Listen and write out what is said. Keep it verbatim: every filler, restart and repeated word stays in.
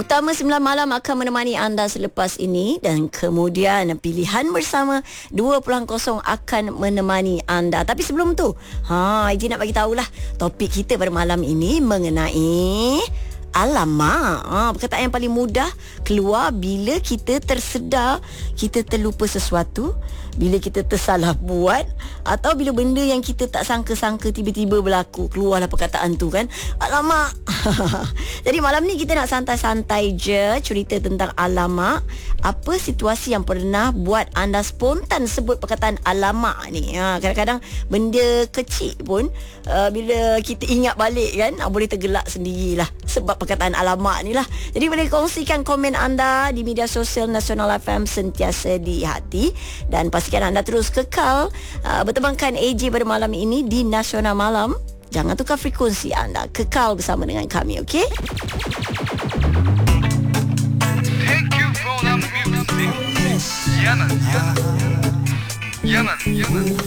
Utama Sembilan Malam akan menemani anda selepas ini, dan kemudian Pilihan Bersama dua puluh kosong akan menemani anda. Tapi sebelum tu, ha, Eji nak bagi tahulah topik kita pada malam ini mengenai alamak. Ha, perkataan yang paling mudah keluar bila kita tersedar kita terlupa sesuatu, bila kita tersalah buat, atau bila benda yang kita tak sangka-sangka tiba-tiba berlaku. Keluarlah perkataan tu kan, alamak. Jadi malam ni kita nak santai-santai je cerita tentang alamak. Apa situasi yang pernah buat anda spontan sebut perkataan alamak ni? Ha, kadang-kadang benda kecil pun uh, bila kita ingat balik kan, uh, boleh tergelak sendirilah sebab perkataan alamak ni lah. Jadi boleh kongsikan komen anda di media sosial Nasional F M sentiasa di hati, dan pastikan anda terus kekal uh, bertemankan A J pada malam ini di Nasional Malam. Jangan tukar frekuensi anda, kekal bersama dengan kami, okey? Thank you for the music. Yeah man, yeah man. Yeah man, yeah man.